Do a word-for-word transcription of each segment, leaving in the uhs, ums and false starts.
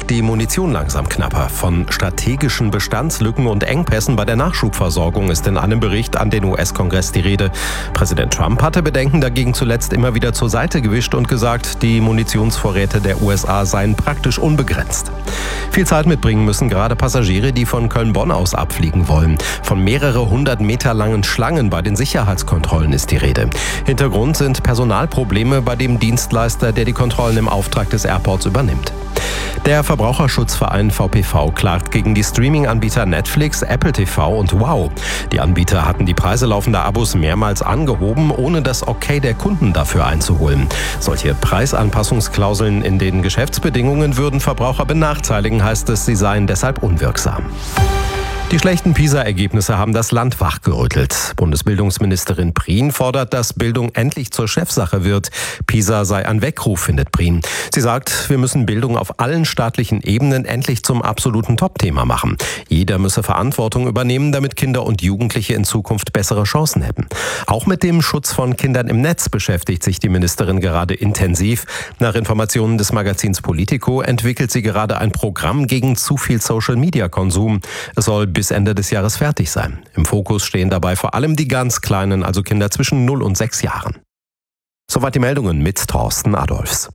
wird die Munition langsam knapper. Von strategischen Bestandslücken und Engpässen bei der Nachschubversorgung ist in einem Bericht an den U S-Kongress die Rede. Präsident Trump hatte Bedenken dagegen zuletzt immer wieder zur Seite gewischt und gesagt, die Munitionsvorräte der U S A seien praktisch unbegrenzt. Viel Zeit mitbringen müssen gerade Passagiere, die von Köln-Bonn aus abfliegen wollen. Von mehrere hundert Meter langen Schlangen bei den Sicherheitskontrollen ist die Rede. Hintergrund sind Personalprobleme bei dem Dienstleister, der die Kontrollen im Auftrag des Airports übernimmt. Der Verbraucherschutzverein V P V klagt gegen die Streaming-Anbieter Netflix, Apple T V und Wow. Die Anbieter hatten die Preise laufender Abos mehrmals angehoben, ohne das Okay der Kunden dafür einzuholen. Solche Preisanpassungsklauseln in den Geschäftsbedingungen würden Verbraucher benachteiligen, heißt es, sie seien deshalb unwirksam. Die schlechten PISA-Ergebnisse haben das Land wachgerüttelt. Bundesbildungsministerin Prien fordert, dass Bildung endlich zur Chefsache wird. PISA sei ein Weckruf, findet Prien. Sie sagt, wir müssen Bildung auf allen staatlichen Ebenen endlich zum absoluten Top-Thema machen. Jeder müsse Verantwortung übernehmen, damit Kinder und Jugendliche in Zukunft bessere Chancen hätten. Auch mit dem Schutz von Kindern im Netz beschäftigt sich die Ministerin gerade intensiv. Nach Informationen des Magazins Politico entwickelt sie gerade ein Programm gegen zu viel Social-Media-Konsum. Es soll bis Ende des Jahres fertig sein. Im Fokus stehen dabei vor allem die ganz Kleinen, also Kinder zwischen null und sechs Jahren. Soweit die Meldungen mit Thorsten Adolfs.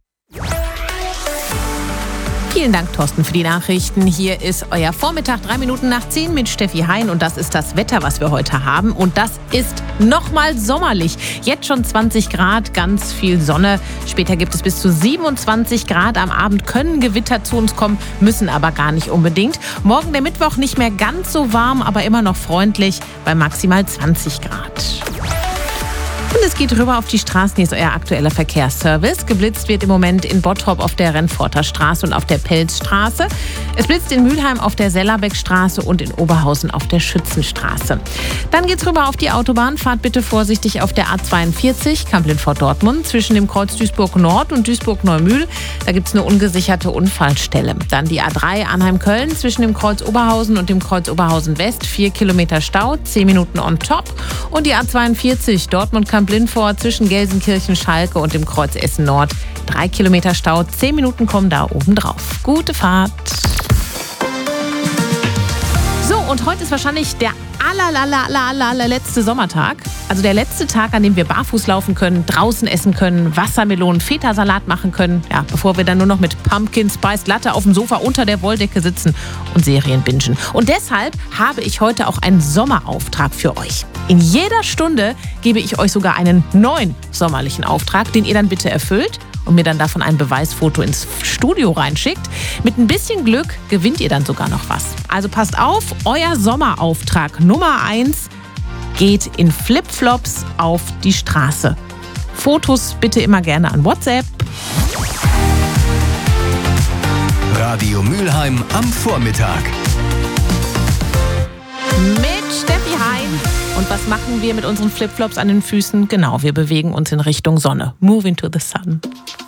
Vielen Dank, Thorsten, für die Nachrichten. Hier ist euer Vormittag, drei Minuten nach zehn mit Steffi Hein. Und das ist das Wetter, was wir heute haben. Und das ist nochmal sommerlich. Jetzt schon zwanzig Grad, ganz viel Sonne. Später gibt es bis zu siebenundzwanzig Grad. Am Abend können Gewitter zu uns kommen, müssen aber gar nicht unbedingt. Morgen der Mittwoch nicht mehr ganz so warm, aber immer noch freundlich bei maximal zwanzig Grad. Und es geht rüber auf die Straßen. Hier ist euer aktueller Verkehrsservice. Geblitzt wird im Moment in Bottrop auf der Rennforter Straße und auf der Pelzstraße. Es blitzt in Mülheim auf der Sellerbeckstraße und in Oberhausen auf der Schützenstraße. Dann geht's rüber auf die Autobahn. Fahrt bitte vorsichtig auf der A zweiundvierzig, Kamp-Lindfort-Dortmund, zwischen dem Kreuz Duisburg-Nord und Duisburg-Neumühl. Da gibt's eine ungesicherte Unfallstelle. Dann die A drei Arnheim-Köln, zwischen dem Kreuz Oberhausen und dem Kreuz Oberhausen-West. Vier Kilometer Stau, zehn Minuten on top. Und die A zweiundvierzig, Dortmund-Kamp Kamp-Lindfort zwischen Gelsenkirchen, Schalke und dem Kreuz Essen Nord. Drei Kilometer Stau, zehn Minuten kommen da oben drauf. Gute Fahrt. So, und heute ist wahrscheinlich der allerletzte Sommertag. Also der letzte Tag, an dem wir barfuß laufen können, draußen essen können, Wassermelonen, Feta-Salat machen können. Ja, bevor wir dann nur noch mit Pumpkin Spice Latte auf dem Sofa unter der Wolldecke sitzen und Serien bingen. Und deshalb habe ich heute auch einen Sommerauftrag für euch. In jeder Stunde gebe ich euch sogar einen neuen sommerlichen Auftrag, den ihr dann bitte erfüllt und mir dann davon ein Beweisfoto ins Studio reinschickt. Mit ein bisschen Glück gewinnt ihr dann sogar noch was. Also passt auf, euer Sommerauftrag Nummer eins geht in Flipflops auf die Straße. Fotos bitte immer gerne an WhatsApp. Radio Mülheim am Vormittag. Mit Steffi Hein. Und was machen wir mit unseren Flipflops an den Füßen? Genau, wir bewegen uns in Richtung Sonne. Moving to the sun.